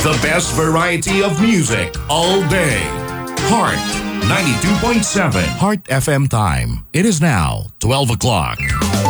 The best variety of music all day. Heart 92.7. Heart FM time. It is now 12 o'clock.